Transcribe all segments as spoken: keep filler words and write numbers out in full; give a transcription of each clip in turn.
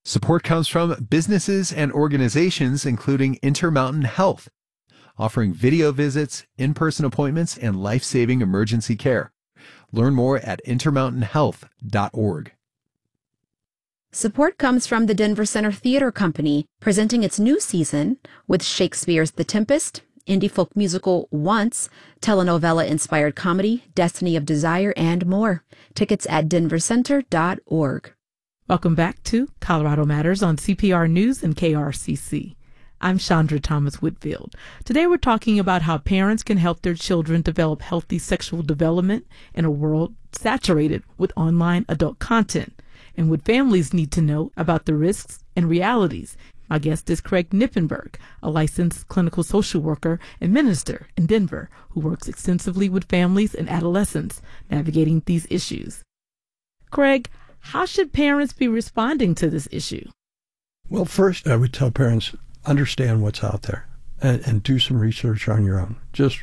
Support comes from businesses and organizations including Intermountain Health, offering video visits, in-person appointments, and life-saving emergency care. Learn more at intermountain health dot org. Support comes from the Denver Center Theater Company, presenting its new season with Shakespeare's The Tempest, indie folk musical Once, telenovela-inspired comedy Destiny of Desire, and more. Tickets at denver center dot org. Welcome back to Colorado Matters on C P R News and K R C C. I'm Chandra Thomas Whitfield. Today we're talking about how parents can help their children develop healthy sexual development in a world saturated with online adult content, and what families need to know about the risks and realities. My guest is Craig Knippenberg, a licensed clinical social worker and minister in Denver who works extensively with families and adolescents navigating these issues. Craig, how should parents be responding to this issue? Well, first, I would tell parents, understand what's out there and, and do some research on your own. Just,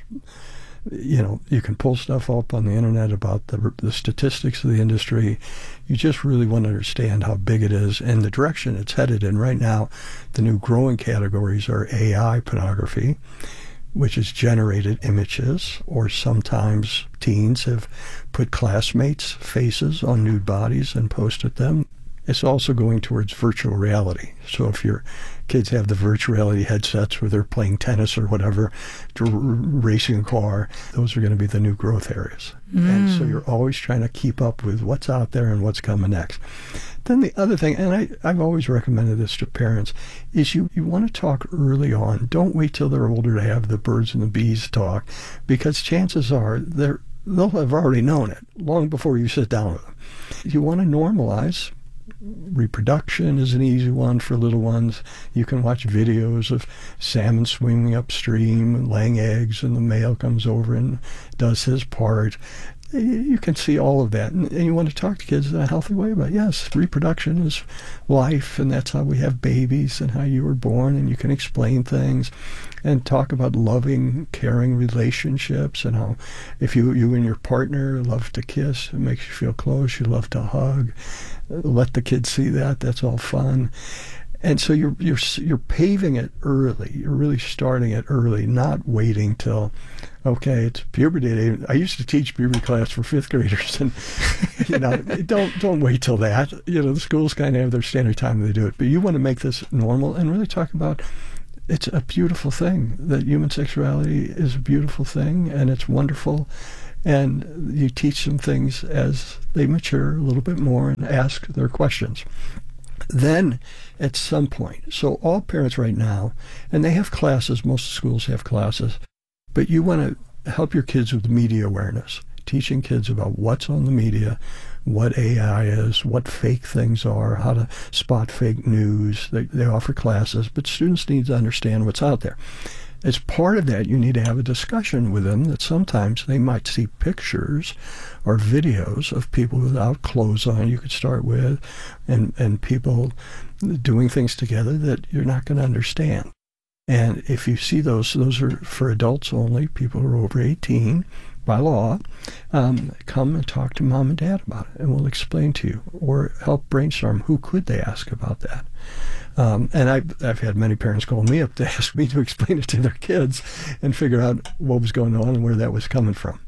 you know, you can pull stuff up on the internet about the, the statistics of the industry. You just really want to understand how big it is and the direction it's headed in. Right now, the new growing categories are A I pornography, which is generated images, or sometimes teens have put classmates' faces on nude bodies and posted them. It's also going towards virtual reality. So if your kids have the virtual reality headsets where they're playing tennis or whatever, r- racing a car, those are going to be the new growth areas. Mm. And so you're always trying to keep up with what's out there and what's coming next. Then the other thing, and I, I've always recommended this to parents, is you, you want to talk early on. Don't wait till they're older to have the birds and the bees talk, because chances are they're, they'll have already known it long before you sit down with them. You want to normalize. Reproduction is an easy one for little ones. You can watch videos of salmon swimming upstream and laying eggs, and the male comes over and does his part. You can see all of that, and you want to talk to kids in a healthy way about, yes, reproduction is life, and that's how we have babies and how you were born, and you can explain things and talk about loving, caring relationships, and how if you, you and your partner love to kiss, it makes you feel close, you love to hug. Let the kids see that. That's all fun. And so you're you're you're paving it early. You're really starting it early, not waiting till, okay, it's puberty day. I used to teach puberty class for fifth graders, and you know, don't don't wait till that. You know, the schools kind of have their standard time they do it, but you want to make this normal and really talk about. It's a beautiful thing. That human sexuality is a beautiful thing, and it's wonderful. And you teach them things as they mature a little bit more and ask their questions. Then, at some point, so all parents right now, and they have classes, most schools have classes, but you want to help your kids with media awareness, teaching kids about what's on the media, what A I is, what fake things are, how to spot fake news. They, they offer classes, but students need to understand what's out there. As part of that, you need to have a discussion with them that sometimes they might see pictures or videos of people without clothes on, you could start with, and, and people doing things together that you're not going to understand. And if you see those, those are for adults only, people who are over eighteen by law, um, come and talk to mom and dad about it, and we'll explain to you, or help brainstorm who could they ask about that. Um, and I've, I've had many parents call me up to ask me to explain it to their kids and figure out what was going on and where that was coming from.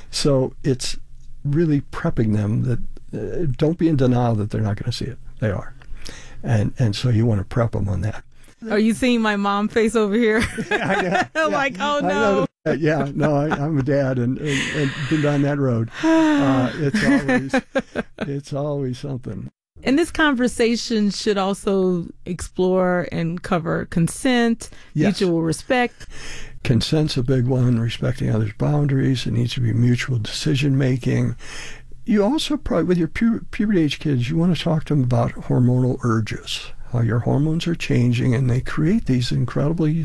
So it's really prepping them that uh, don't be in denial that they're not going to see it. They are. And and so you want to prep them on that. Are you seeing my mom face over here? yeah, yeah, like, oh, no. Uh, yeah, no, I, I'm a dad and, and, and been down that road. Uh, it's always it's always something. And this conversation should also explore and cover consent, yes. Mutual respect. Consent's a big one, respecting others' boundaries. It needs to be mutual decision-making. You also probably, with your pu- puberty age kids, you want to talk to them about hormonal urges, how your hormones are changing, and they create these incredibly,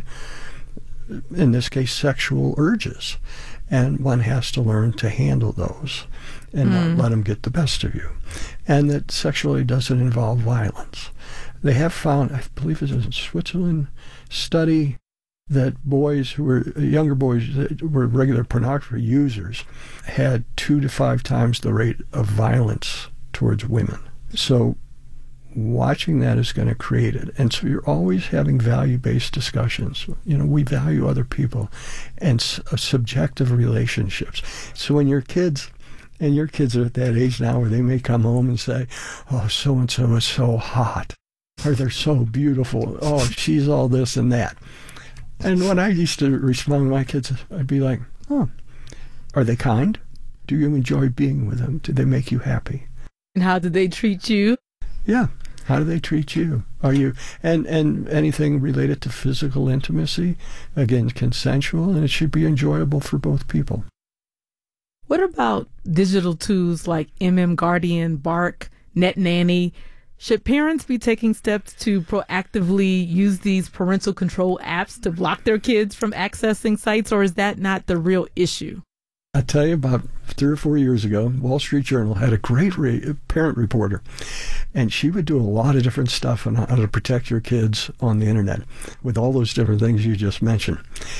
in this case, sexual urges. And one has to learn to handle those and mm. not let them get the best of you. And that sexuality doesn't involve violence. They have found, I believe it's a Switzerland study, that boys who were, younger boys that were regular pornography users had two to five times the rate of violence towards women. So watching that is going to create it. And so you're always having value-based discussions. You know, we value other people and s- uh, subjective relationships. So when your kids, and your kids are at that age now where they may come home and say, oh, so-and-so is so hot, or they're so beautiful, oh, she's all this and that. And when I used to respond to my kids, I'd be like, oh, are they kind? Do you enjoy being with them? Do they make you happy? And how do they treat you? Yeah. How do they treat you? Are you, and, and anything related to physical intimacy, again, consensual, and it should be enjoyable for both people. What about digital tools like M M Guardian, Bark, Net Nanny? Should parents be taking steps to proactively use these parental control apps to block their kids from accessing sites, or is that not the real issue? I tell you, about three or four years ago, Wall Street Journal had a great re- parent reporter, and she would do a lot of different stuff on how to protect your kids on the internet with all those different things you just mentioned.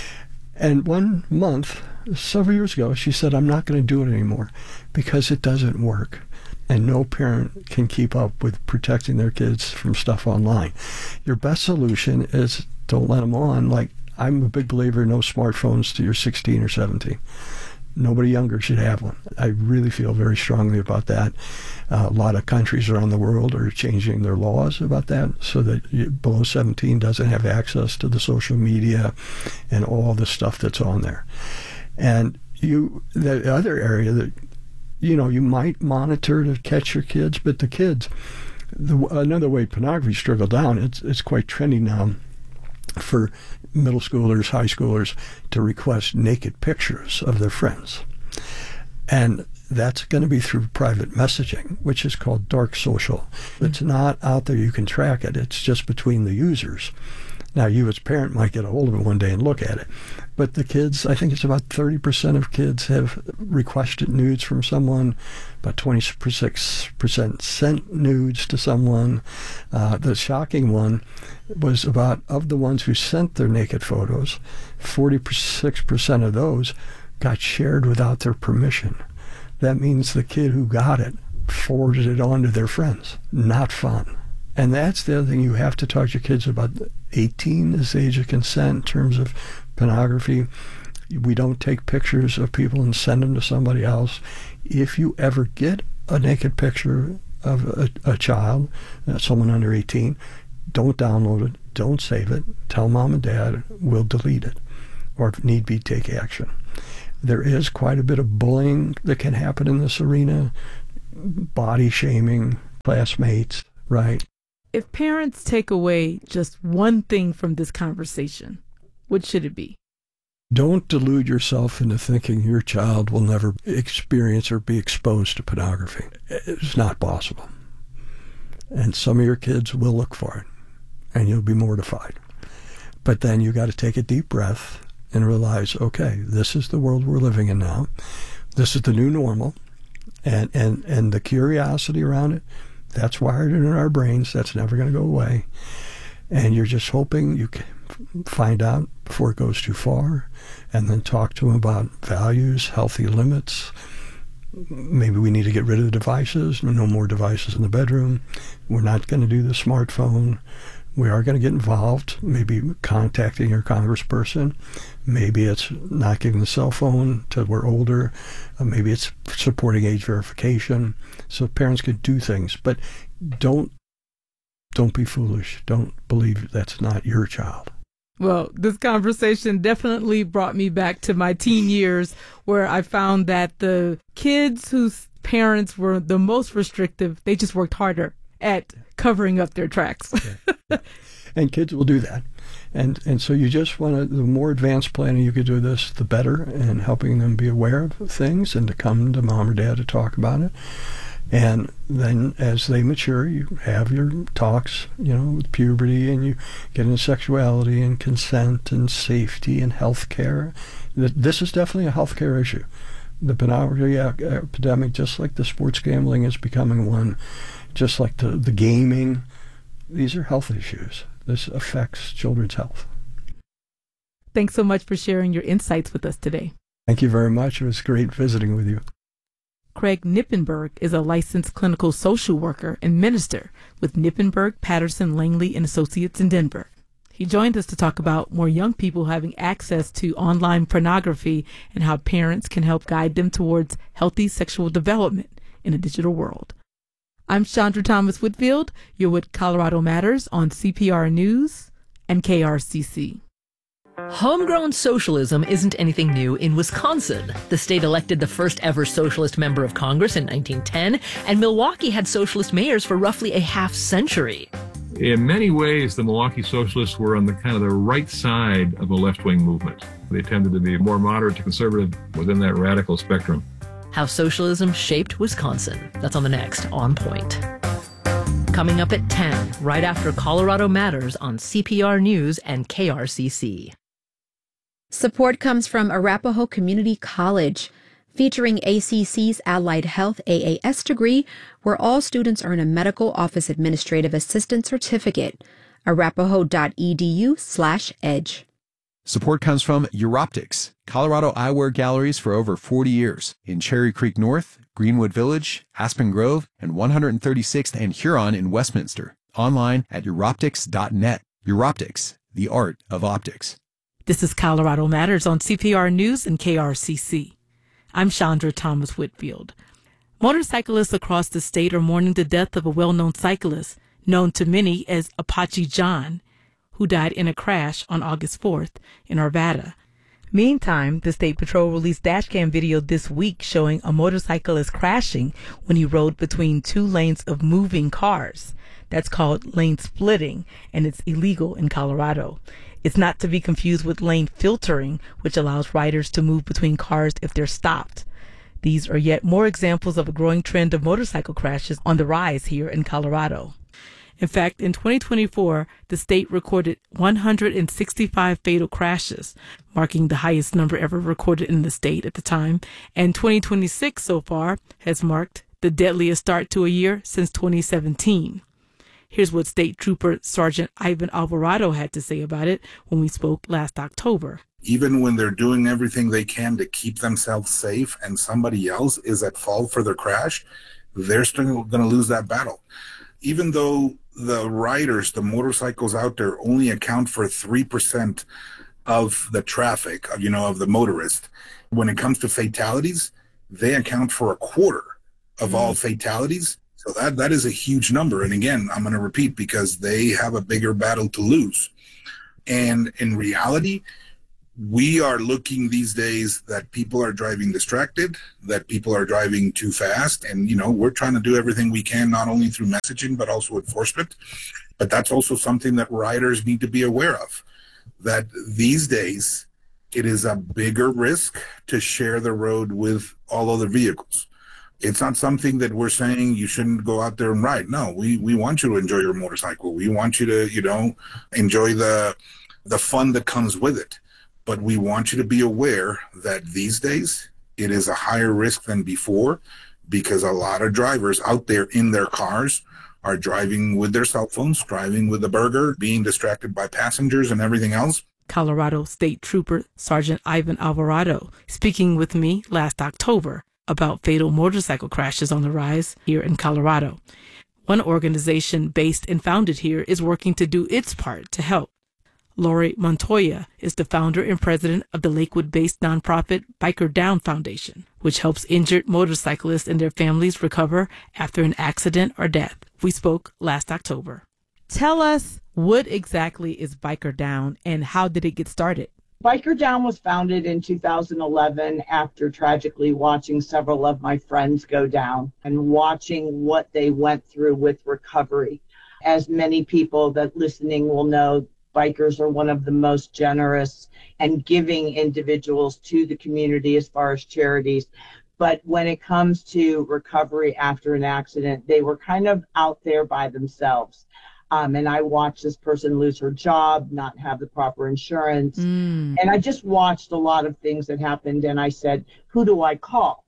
And one month, several years ago, she said, I'm not going to do it anymore because it doesn't work. And no parent can keep up with protecting their kids from stuff online. Your best solution is don't let them on. Like, I'm a big believer in no smartphones till you're sixteen or seventeen. Nobody younger should have one. I really feel very strongly about that. Uh, a lot of countries around the world are changing their laws about that so that you, below seventeen doesn't have access to the social media and all the stuff that's on there. And you, the other area that, you know, you might monitor to catch your kids, but the kids, the, another way pornography struggled down, it's, it's quite trendy now for middle schoolers, high schoolers to request naked pictures of their friends. And that's going to be through private messaging, which is called dark social. It's not out there, you can track it. It's just between the users. Now, you as a parent might get a hold of it one day and look at it. But the kids, I think it's about thirty percent of kids have requested nudes from someone, about twenty-six percent sent nudes to someone. Uh, the shocking one was about, of the ones who sent their naked photos, forty-six percent of those got shared without their permission. That means the kid who got it forwarded it on to their friends. Not fun. And that's the other thing you have to talk to your kids about. eighteen is the age of consent in terms of pornography. We don't take pictures of people and send them to somebody else. If you ever get a naked picture of a, a child, uh, someone under eighteen, don't download it, don't save it. Tell mom and dad, we'll delete it, or if need be, take action. There is quite a bit of bullying that can happen in this arena, body shaming, classmates, right? If parents take away just one thing from this conversation, what should it be? Don't delude yourself into thinking your child will never experience or be exposed to pornography. It's not possible. And some of your kids will look for it, and you'll be mortified. But then you got to take a deep breath and realize, okay, this is the world we're living in now. This is the new normal. And, and, and the curiosity around it, that's wired in our brains. That's never going to go away. And you're just hoping you can find out before it goes too far, and then talk to them about values, healthy limits. Maybe we need to get rid of the devices. No more devices in the bedroom. We're not going to do the smartphone. We are going to get involved, maybe contacting your congressperson. Maybe it's not giving the cell phone till we're older. Uh, maybe it's supporting age verification so parents can do things. But don't don't be foolish. Don't believe that's not your child. Well, this conversation definitely brought me back to my teen years, where I found that the kids whose parents were the most restrictive, they just worked harder at covering up their tracks. Yeah. And kids will do that. And and so you just want to, the more advanced planning you could do this, the better, and helping them be aware of things and to come to mom or dad to talk about it. And then as they mature, you have your talks, you know, with puberty, and you get into sexuality and consent and safety and health care. This is definitely a health care issue. The pornography epidemic, just like the sports gambling, is becoming one, just like the, the gaming. These are health issues. This affects children's health. Thanks so much for sharing your insights with us today. Thank you very much. It was great visiting with you. Craig Nippenberg is a licensed clinical social worker and minister with Nippenberg, Patterson, Langley, and Associates in Denver. He joined us to talk about more young people having access to online pornography and how parents can help guide them towards healthy sexual development in a digital world. I'm Chandra Thomas Whitfield. You're with Colorado Matters on C P R News and K R C C. Homegrown socialism isn't anything new in Wisconsin. The state elected the first ever socialist member of Congress in nineteen ten, and Milwaukee had socialist mayors for roughly a half century. In many ways, the Milwaukee socialists were on the kind of the right side of a left-wing movement. They tended to be more moderate to conservative within that radical spectrum. How socialism shaped Wisconsin. That's on the next On Point. Coming up at ten, right after Colorado Matters on C P R News and K R C C. Support comes from Arapahoe Community College, featuring A C C's Allied Health A A S degree, where all students earn a medical office administrative assistant certificate. arapahoe.edu slash edge. Support comes from Europtics, Colorado eyewear galleries for over forty years in Cherry Creek North, Greenwood Village, Aspen Grove, and one hundred thirty-sixth and Huron in Westminster. Online at europtics dot net. Europtics, the art of optics. This is Colorado Matters on C P R News and K R C C. I'm Chandra Thomas Whitfield. Motorcyclists across the state are mourning the death of a well-known cyclist, known to many as Apache John, who died in a crash on August fourth in Arvada. Meantime, the State Patrol released dashcam video this week showing a motorcyclist crashing when he rode between two lanes of moving cars. That's called lane splitting, and it's illegal in Colorado. It's not to be confused with lane filtering, which allows riders to move between cars if they're stopped. These are yet more examples of a growing trend of motorcycle crashes on the rise here in Colorado. In fact, in twenty twenty-four, the state recorded one hundred sixty-five fatal crashes, marking the highest number ever recorded in the state at the time, and twenty twenty-six so far has marked the deadliest start to a year since twenty seventeen. Here's what State Trooper Sergeant Ivan Alvarado had to say about it when we spoke last October. Even when they're doing everything they can to keep themselves safe and somebody else is at fault for their crash, they're still going to lose that battle. Even though the riders, the motorcycles out there only account for three percent of the traffic, you know, of the motorists, when it comes to fatalities, they account for a quarter of mm-hmm. all fatalities. So that, that is a huge number. And again, I'm going to repeat because they have a bigger battle to lose. And in reality, we are looking these days that people are driving distracted, that people are driving too fast. And, you know, we're trying to do everything we can, not only through messaging, but also enforcement. But that's also something that riders need to be aware of, that these days it is a bigger risk to share the road with all other vehicles. It's not something that we're saying you shouldn't go out there and ride. No, we, we want you to enjoy your motorcycle. We want you to, you know, enjoy the the fun that comes with it. But we want you to be aware that these days it is a higher risk than before because a lot of drivers out there in their cars are driving with their cell phones, driving with a burger, being distracted by passengers and everything else. Colorado State Trooper Sergeant Ivan Alvarado speaking with me last October about fatal motorcycle crashes on the rise here in Colorado. One organization based and founded here is working to do its part to help. Lori Montoya is the founder and president of the Lakewood-based nonprofit Biker Down Foundation, which helps injured motorcyclists and their families recover after an accident or death. We spoke last October. Tell us, what exactly is Biker Down and how did it get started? Biker Down was founded in two thousand eleven after tragically watching several of my friends go down and watching what they went through with recovery. As many people that listening will know, bikers are one of the most generous and giving individuals to the community as far as charities. But when it comes to recovery after an accident, they were kind of out there by themselves. Um, and I watched this person lose her job, not have the proper insurance. Mm. And I just watched a lot of things that happened. And I said, who do I call?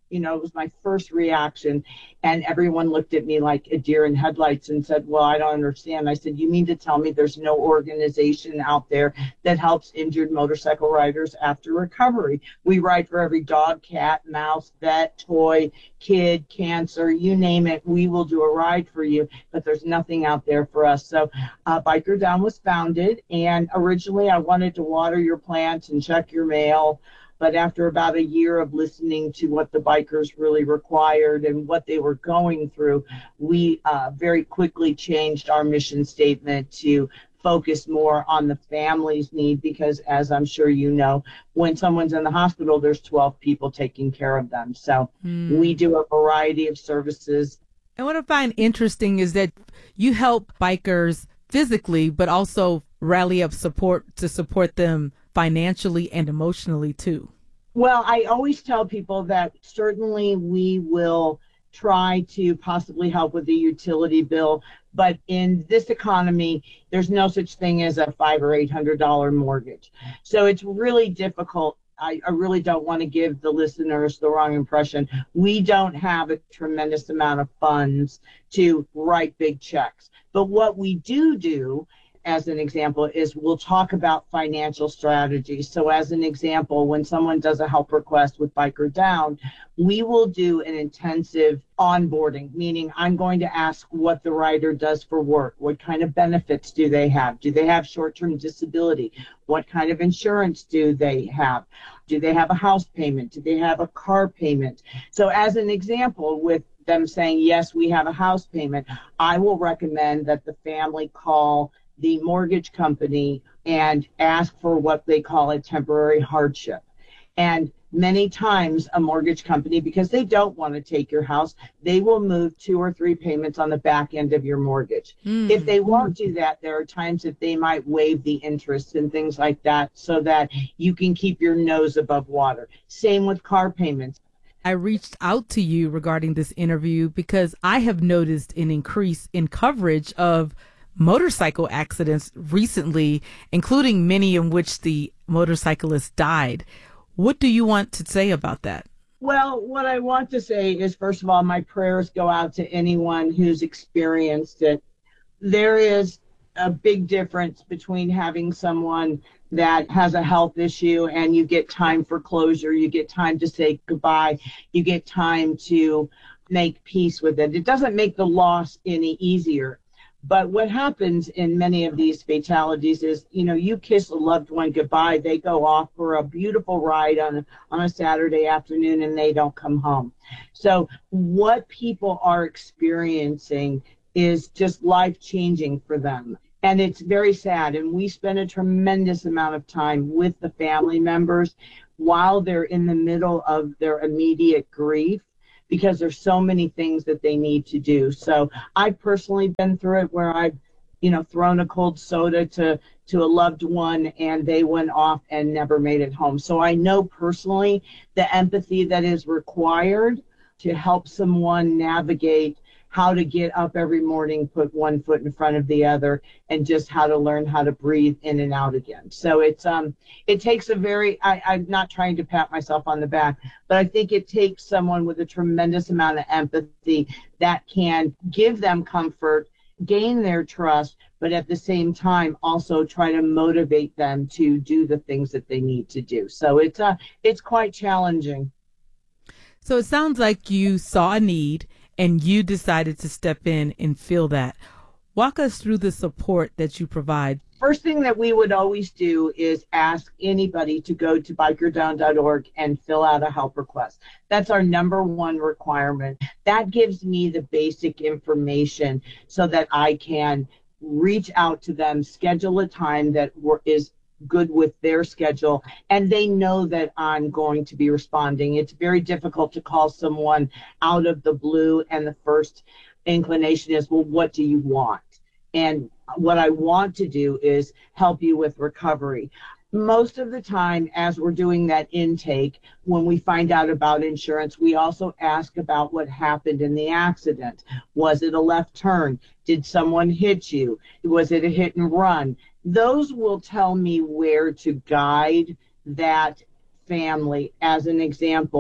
You know, it was my first reaction, and everyone looked at me like a deer in headlights and said, well, I don't understand. I said, you mean to tell me there's no organization out there that helps injured motorcycle riders after recovery? We ride for every dog, cat, mouse, vet, toy, kid, cancer, you name it, we will do a ride for you, but there's nothing out there for us. So uh, Biker Down was founded, and originally I wanted to water your plants and check your mail. But after about a year of listening to what the bikers really required and what they were going through, we uh, very quickly changed our mission statement to focus more on the family's need, because as I'm sure you know, when someone's in the hospital, there's twelve people taking care of them. So mm. we do a variety of services. And what I find interesting is that you help bikers physically, but also rally up support to support them financially and emotionally too. Well, I always tell people that certainly we will try to possibly help with the utility bill, but in this economy, there's no such thing as a five or eight hundred dollar mortgage. So it's really difficult. I, I really don't want to give the listeners the wrong impression. We don't have a tremendous amount of funds to write big checks, but what we do do, as an example, is we'll talk about financial strategies. So as an example, when someone does a help request with Biker Down, we will do an intensive onboarding, meaning I'm going to ask what the rider does for work. What kind of benefits do they have? Do they have short-term disability? What kind of insurance do they have? Do they have a house payment? Do they have a car payment? So as an example, with them saying, yes, we have a house payment, I will recommend that the family call the mortgage company and ask for what they call a temporary hardship. And many times a mortgage company, because they don't want to take your house, they will move two or three payments on the back end of your mortgage. Mm. If they won't do that, there are times that they might waive the interest and things like that so that you can keep your nose above water. Same with car payments. I reached out to you regarding this interview because I have noticed an increase in coverage of motorcycle accidents recently, including many in which the motorcyclist died. What do you want to say about that? Well, what I want to say is, first of all, my prayers go out to anyone who's experienced it. There is a big difference between having someone that has a health issue and you get time for closure, you get time to say goodbye, you get time to make peace with it. It doesn't make the loss any easier. But what happens in many of these fatalities is, you know, you kiss a loved one goodbye, they go off for a beautiful ride on a, on a Saturday afternoon and they don't come home. So what people are experiencing is just life-changing for them. And it's very sad. And we spend a tremendous amount of time with the family members while they're in the middle of their immediate grief, because there's so many things that they need to do. So I've personally been through it where I've, you know, thrown a cold soda to, to a loved one and they went off and never made it home. So I know personally the empathy that is required to help someone navigate how to get up every morning, put one foot in front of the other, and just how to learn how to breathe in and out again. So it's um it takes a very, I, I'm not trying to pat myself on the back, but I think it takes someone with a tremendous amount of empathy that can give them comfort, gain their trust, but at the same time also try to motivate them to do the things that they need to do. So it's uh it's quite challenging. So it sounds like you saw a need and you decided to step in and fill that. Walk us through the support that you provide. First thing that we would always do is ask anybody to go to biker down dot org and fill out a help request. That's our number one requirement. That gives me the basic information so that I can reach out to them, schedule a time that is good with their schedule, and they know that I'm going to be responding. It's very difficult to call someone out of the blue and the first inclination is, well, what do you want? And what I want to do is help you with recovery. Most of the time, as we're doing that intake, when we find out about insurance, we also ask about what happened in the accident. Was it a left turn? Did someone hit you? Was it a hit and run? Those will tell me where to guide that family. As an example,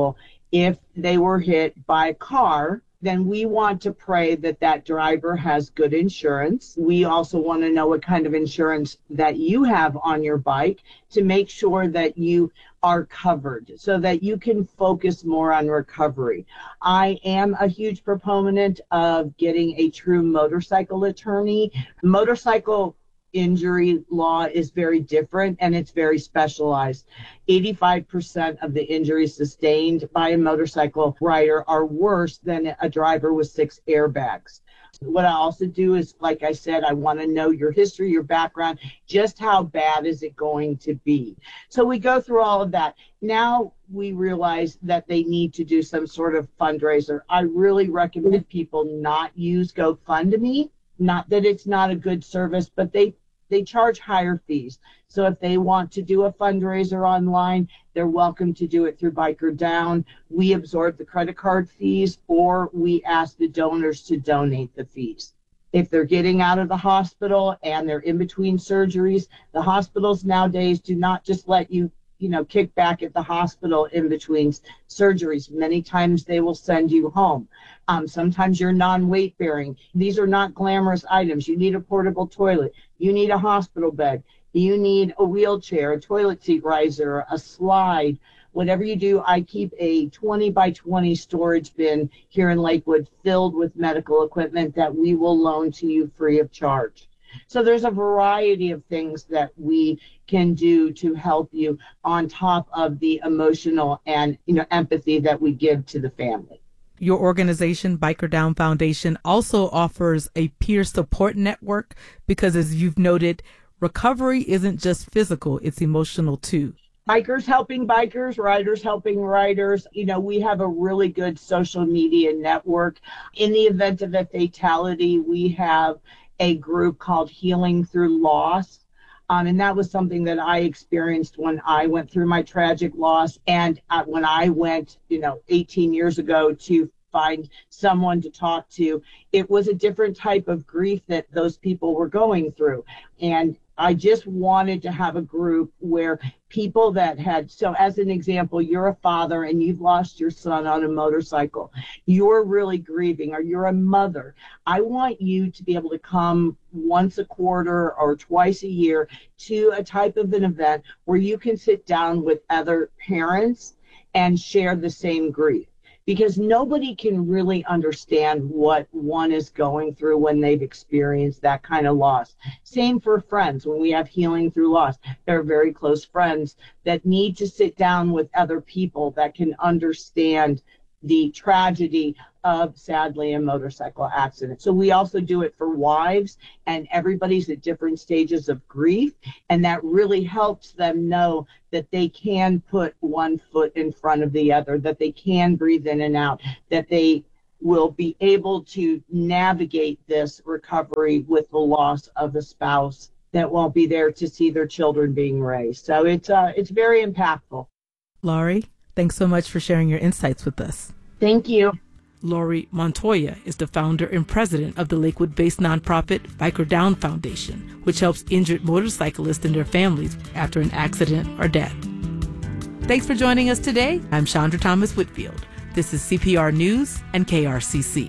If they were hit by a car, then we want to pray that that driver has good insurance. We also want to know what kind of insurance that you have on your bike to make sure that you are covered so that you can focus more on recovery. I am a huge proponent of getting a true motorcycle attorney. Motorcycle injury law is very different and it's very specialized. eighty-five percent of the injuries sustained by a motorcycle rider are worse than a driver with six airbags. What I also do is, like I said, I want to know your history, your background, just how bad is it going to be. So we go through all of that. Now we realize that they need to do some sort of fundraiser. I really recommend people not use GoFundMe. Not that it's not a good service, but they they charge higher fees. So if they want to do a fundraiser online, they're welcome to do it through Biker Down. We absorb the credit card fees, or we ask the donors to donate the fees. If they're getting out of the hospital and they're in between surgeries, the hospitals nowadays do not just let you, you know, kick back at the hospital in between surgeries. Many times they will send you home. Um, sometimes you're non-weight bearing. These are not glamorous items. You need a portable toilet. You need a hospital bed. You need a wheelchair, a toilet seat riser, a slide. Whatever you do, I keep a twenty by twenty storage bin here in Lakewood filled with medical equipment that we will loan to you free of charge. So there's a variety of things that we can do to help you on top of the emotional and, you know, empathy that we give to the family. Your organization, Biker Down Foundation, also offers a peer support network because, as you've noted, recovery isn't just physical, it's emotional too. Bikers helping bikers, riders helping riders. You know, we have a really good social media network. In the event of a fatality, we have a group called Healing Through Loss. Um, and that was something that I experienced when I went through my tragic loss. And uh, when I went, you know, eighteen years ago to find someone to talk to, it was a different type of grief that those people were going through. And I just wanted to have a group where people that had, so as an example, you're a father and you've lost your son on a motorcycle. You're really grieving, or you're a mother. I want you to be able to come once a quarter or twice a year to a type of an event where you can sit down with other parents and share the same grief. Because nobody can really understand what one is going through when they've experienced that kind of loss. Same for friends. When we have Healing Through Loss, they're very close friends that need to sit down with other people that can understand the tragedy of, sadly, a motorcycle accident. So we also do it for wives, and everybody's at different stages of grief, and that really helps them know that they can put one foot in front of the other, that they can breathe in and out, that they will be able to navigate this recovery with the loss of a spouse that won't be there to see their children being raised. So it's uh, it's very impactful. Laurie, thanks so much for sharing your insights with us. Thank you. Laurie Montoya is the founder and president of the Lakewood-based nonprofit Biker Down Foundation, which helps injured motorcyclists and their families after an accident or death. Thanks for joining us today. I'm Chandra Thomas Whitfield. This is C P R News and K R C C.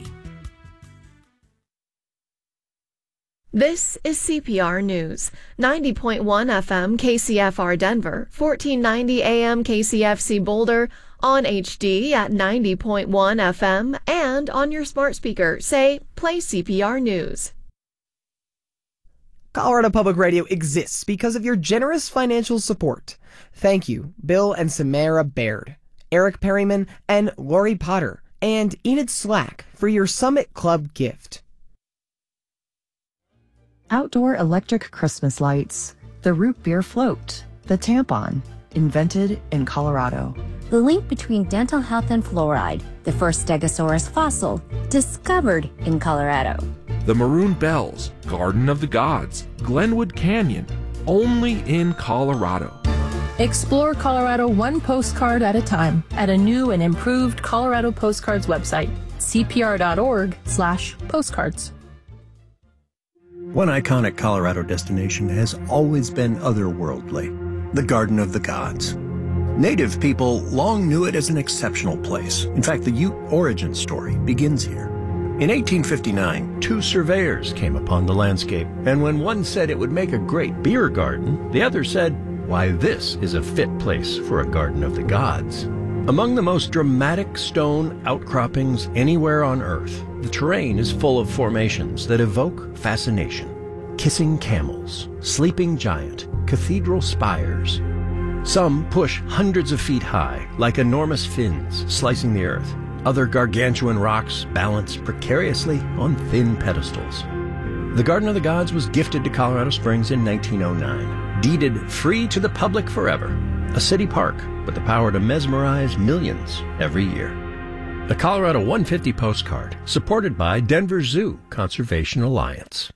This is C P R News, ninety point one F M K C F R Denver, fourteen ninety A M K C F C Boulder, on H D at ninety point one F M, and on your smart speaker, say, play C P R News. Colorado Public Radio exists because of your generous financial support. Thank you, Bill and Samara Baird, Eric Perryman, and Lori Potter, and Enid Slack for your Summit Club gift. Outdoor electric Christmas lights, the root beer float, the tampon, invented in Colorado. The link between dental health and fluoride, the first Stegosaurus fossil, discovered in Colorado. The Maroon Bells, Garden of the Gods, Glenwood Canyon, only in Colorado. Explore Colorado one postcard at a time at a new and improved Colorado Postcards website, c p r dot org slash postcards. One iconic Colorado destination has always been otherworldly, the Garden of the Gods. Native people long knew it as an exceptional place. In fact, the Ute origin story begins here. In eighteen fifty-nine, two surveyors came upon the landscape, and when one said it would make a great beer garden, the other said, "Why, this is a fit place for a garden of the gods." Among the most dramatic stone outcroppings anywhere on Earth, the terrain is full of formations that evoke fascination. Kissing camels, sleeping giant, cathedral spires. Some push hundreds of feet high, like enormous fins slicing the earth. Other gargantuan rocks balance precariously on thin pedestals. The Garden of the Gods was gifted to Colorado Springs in nineteen oh nine, deeded free to the public forever. A city park with the power to mesmerize millions every year. The Colorado one fifty postcard, supported by Denver Zoo Conservation Alliance.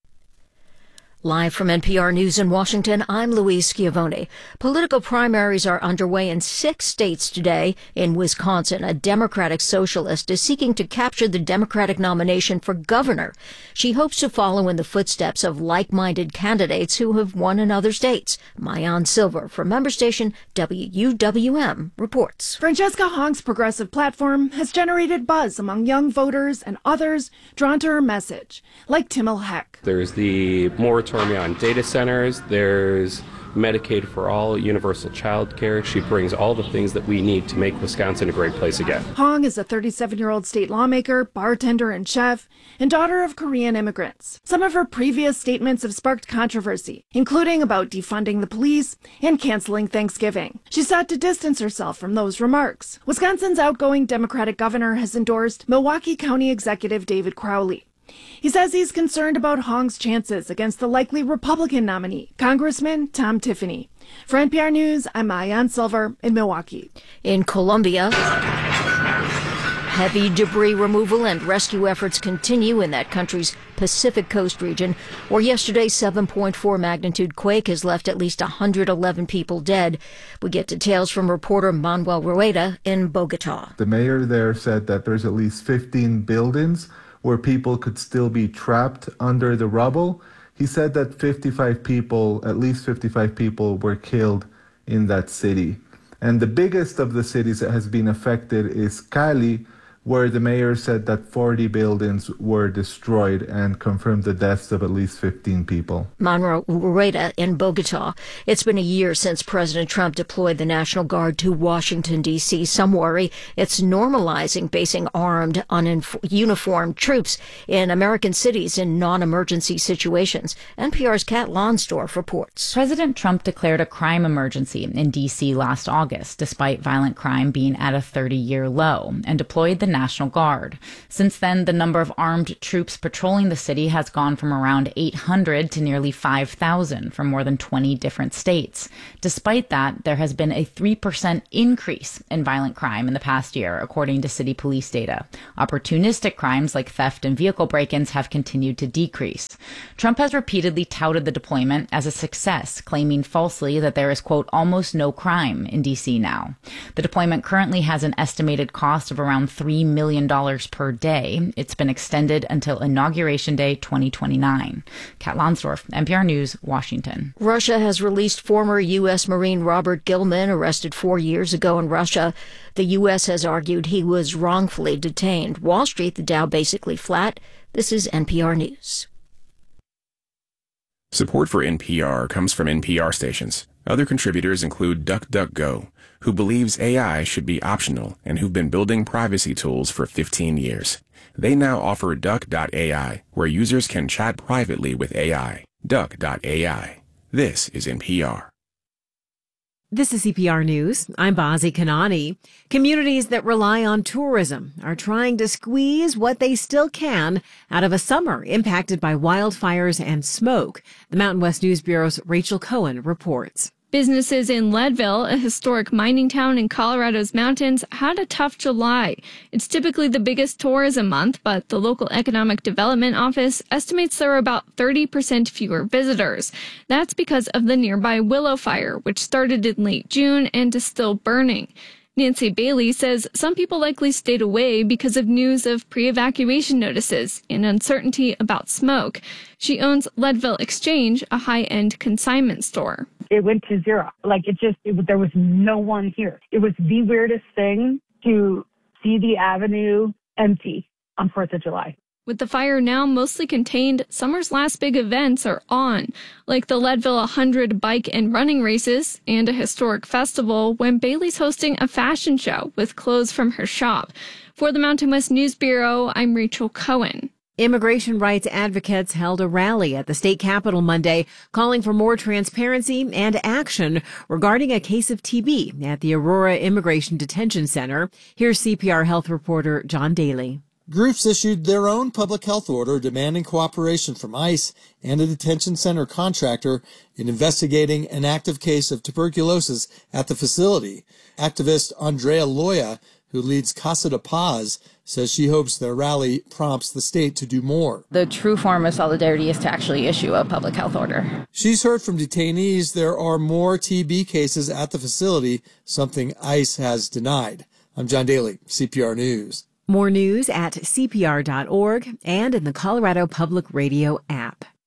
Live from N P R News in Washington, I'm Louise Schiavone. Political primaries are underway in six states today. In Wisconsin, a Democratic socialist is seeking to capture the Democratic nomination for governor. She hopes to follow in the footsteps of like-minded candidates who have won in other states. Maayan Silver from member station W U W M reports. Francesca Hong's progressive platform has generated buzz among young voters and others drawn to her message, like Timil Heck. There's the moratorium on data centers, there's Medicaid for all, universal child care. She brings all the things that we need to make Wisconsin a great place again. Hong is a thirty-seven-year-old state lawmaker, bartender, and chef, and daughter of Korean immigrants. Some of her previous statements have sparked controversy, including about defunding the police and canceling Thanksgiving. She sought to distance herself from those remarks. Wisconsin's outgoing Democratic governor has endorsed Milwaukee County Executive David Crowley. He says he's concerned about Hong's chances against the likely Republican nominee, Congressman Tom Tiffany. For N P R News, I'm Maayan Silver in Milwaukee. In Colombia, heavy debris removal and rescue efforts continue in that country's Pacific Coast region, where yesterday's seven point four magnitude quake has left at least one hundred eleven people dead. We get details from reporter Manuel Rueda in Bogota. The mayor there said that there's at least fifteen buildings where people could still be trapped under the rubble. He said that fifty-five people, at least fifty-five people, were killed in that city. And the biggest of the cities that has been affected is Cali, where the mayor said that forty buildings were destroyed and confirmed the deaths of at least fifteen people. Manuel Rueda in Bogota. It's been a year since President Trump deployed the National Guard to Washington, D C Some worry it's normalizing basing armed, uniformed troops in American cities in non-emergency situations. N P R's Kat Lonsdorf reports. President Trump declared a crime emergency in D C last August, despite violent crime being at a thirty-year low, and deployed the National Guard. Since then, the number of armed troops patrolling the city has gone from around eight hundred to nearly five thousand from more than twenty different states. Despite that, there has been a three percent increase in violent crime in the past year, according to city police data. Opportunistic crimes like theft and vehicle break-ins have continued to decrease. Trump has repeatedly touted the deployment as a success, claiming falsely that there is, quote, almost no crime in D C now. The deployment currently has an estimated cost of around three million dollars per day. It's been extended until Inauguration Day twenty twenty-nine. Kat Lonsdorf, N P R News, Washington. Russia has released former U S Marine Robert Gilman, arrested four years ago in Russia. The U S has argued he was wrongfully detained. Wall Street, the Dow basically flat. This is N P R News. Support for N P R comes from N P R stations. Other contributors include DuckDuckGo, who believes A I should be optional and who've been building privacy tools for fifteen years. They now offer Duck dot A I, where users can chat privately with A I. Duck dot A I. This is N P R. This is C P R News. I'm Bazi Kanani. Communities that rely on tourism are trying to squeeze what they still can out of a summer impacted by wildfires and smoke. The Mountain West News Bureau's Rachel Cohen reports. Businesses in Leadville, a historic mining town in Colorado's mountains, had a tough July. It's typically the biggest tourism month, but the local economic development office estimates there are about thirty percent fewer visitors. That's because of the nearby Willow Fire, which started in late June and is still burning. Nancy Bailey says some people likely stayed away because of news of pre-evacuation notices and uncertainty about smoke. She owns Leadville Exchange, a high-end consignment store. it went to zero. Like it just, it, there was no one here. It was the weirdest thing to see the avenue empty on fourth of July. With the fire now mostly contained, summer's last big events are on, like the Leadville one hundred bike and running races and a historic festival when Bailey's hosting a fashion show with clothes from her shop. For the Mountain West News Bureau, I'm Rachel Cohen. Immigration rights advocates held a rally at the state capitol Monday calling for more transparency and action regarding a case of T B at the Aurora Immigration Detention Center. Here's C P R health reporter John Daly. Groups issued their own public health order demanding cooperation from ICE and a detention center contractor in investigating an active case of tuberculosis at the facility. Activist Andrea Loya, who leads Casa de Paz, says she hopes their rally prompts the state to do more. The true form of solidarity is to actually issue a public health order. She's heard from detainees there are more T B cases at the facility, something ICE has denied. I'm John Daly, C P R News. More news at C P R dot org and in the Colorado Public Radio app.